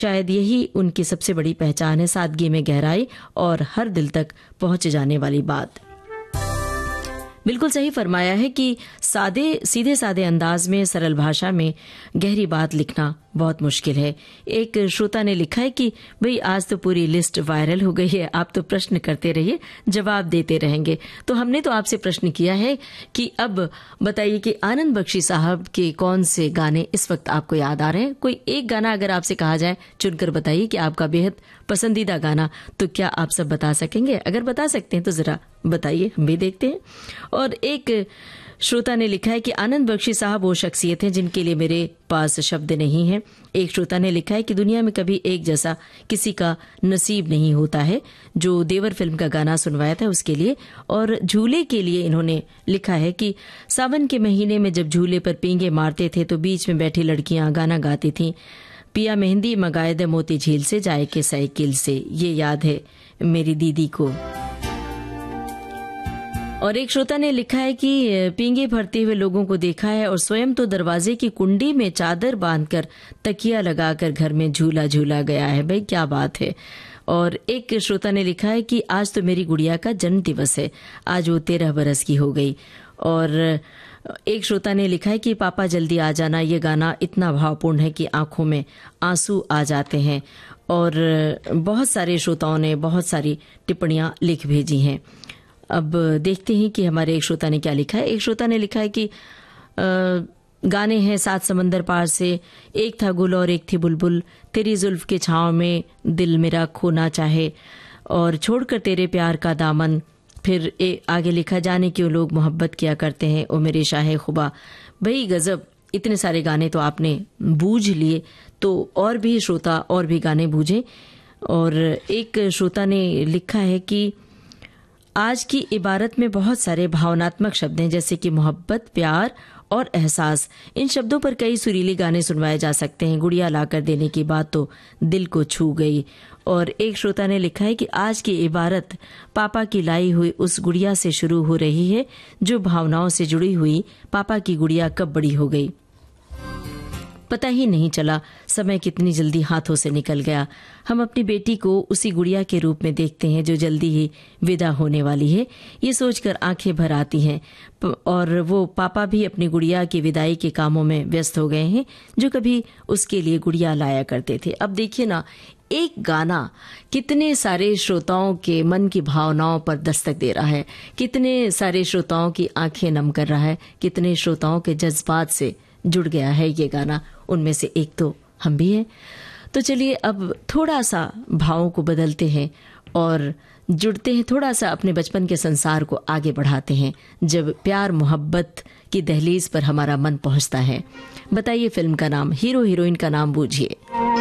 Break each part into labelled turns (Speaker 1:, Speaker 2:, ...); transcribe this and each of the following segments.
Speaker 1: शायद यही उनकी सबसे बड़ी पहचान है, सादगी में गहराई और हर दिल तक पहुंच जाने वाली बात। बिल्कुल सही फरमाया है कि सीधे सादे अंदाज में, सरल भाषा में गहरी बात लिखना बहुत मुश्किल है। एक श्रोता ने लिखा है कि भाई आज तो पूरी लिस्ट वायरल हो गई है, आप तो प्रश्न करते रहिए, जवाब देते रहेंगे। तो हमने तो आपसे प्रश्न किया है कि अब बताइए कि आनंद बख्शी साहब के कौन से गाने इस वक्त आपको याद आ रहे हैं। कोई एक गाना अगर आपसे कहा जाए चुनकर बताइए कि आपका बेहद पसंदीदा गाना, तो क्या आप सब बता सकेंगे? अगर बता सकते हैं तो जरा बताइए, हम भी देखते हैं। और एक श्रोता ने लिखा है कि आनंद बख्शी साहब वो शख्सियत हैं जिनके लिए मेरे पास शब्द नहीं है। एक श्रोता ने लिखा है कि दुनिया में कभी एक जैसा किसी का नसीब नहीं होता है, जो देवर फिल्म का गाना सुनवाया था उसके लिए। और झूले के लिए इन्होंने लिखा है कि सावन के महीने में जब झूले पर पींगे मारते थे तो बीच में बैठी लड़कियां गाना गाती थीं, पिया मेहंदी मंगाए दे मोती झील से, जाए के साइकिल से, ये याद है मेरी दीदी को। और एक श्रोता ने लिखा है कि पींगे भरते हुए लोगों को देखा है और स्वयं तो दरवाजे की कुंडी में चादर बांधकर तकिया लगाकर घर में झूला झूला गया है। भाई क्या बात है। और एक श्रोता ने लिखा है कि आज तो मेरी गुड़िया का जन्म दिवस है, आज वो 13 बरस की हो गई। और एक श्रोता ने लिखा है कि पापा जल्दी आ जाना, ये गाना इतना भावपूर्ण है कि आंखों में आंसू आ जाते हैं। और बहुत सारे श्रोताओं ने बहुत सारी टिप्पणियां लिख भेजी हैं। अब देखते हैं कि हमारे एक श्रोता ने क्या लिखा है। एक श्रोता ने लिखा है कि गाने हैं 7 समंदर पार से, एक था गुल और एक थी बुलबुल, तेरी जुल्फ के छांव में दिल मेरा खोना चाहे, और छोड़कर तेरे प्यार का दामन। फिर आगे लिखा, जाने क्यों लोग मोहब्बत किया करते हैं, ओ मेरे शाहे खुबा। भाई गजब, इतने सारे गाने तो आपने बूझ लिए, तो और भी श्रोता और भी गाने बूझे। और एक श्रोता ने लिखा है कि आज की इबारत में बहुत सारे भावनात्मक शब्द हैं, जैसे कि मोहब्बत, प्यार और एहसास। इन शब्दों पर कई सुरीले गाने सुनवाए जा सकते हैं। गुड़िया लाकर देने की बात तो दिल को छू गई। और एक श्रोता ने लिखा है कि आज की इबारत पापा की लाई हुई उस गुड़िया से शुरू हो रही है, जो भावनाओं से जुड़ी हुई। पापा की गुड़िया कब बड़ी हो गई, पता ही नहीं चला, समय कितनी जल्दी हाथों से निकल गया। हम अपनी बेटी को उसी गुड़िया के रूप में देखते हैं जो जल्दी ही विदा होने वाली है, ये सोचकर आंखें भर आती हैं। और वो पापा भी अपनी गुड़िया की विदाई के कामों में व्यस्त हो गए हैं, जो कभी उसके लिए गुड़िया लाया करते थे। अब देखिए ना, एक गाना कितने सारे श्रोताओं के मन की भावनाओं पर दस्तक दे रहा है, कितने सारे श्रोताओं की आंखें नम कर रहा है, कितने श्रोताओं के जज्बात से जुड़ गया है ये गाना। उनमें से एक तो हम भी हैं। तो चलिए अब थोड़ा सा भावों को बदलते हैं और जुड़ते हैं, थोड़ा सा अपने बचपन के संसार को आगे बढ़ाते हैं, जब प्यार मोहब्बत की दहलीज पर हमारा मन पहुंचता है। बताइए फिल्म का नाम, हीरो हीरोइन का नाम बूझिए।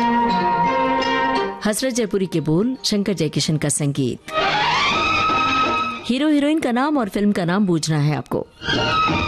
Speaker 1: हसरत जयपुरी के बोल, शंकर जयकिशन का संगीत। हीरो हीरोइन का नाम और फिल्म का नाम बूझना है आपको।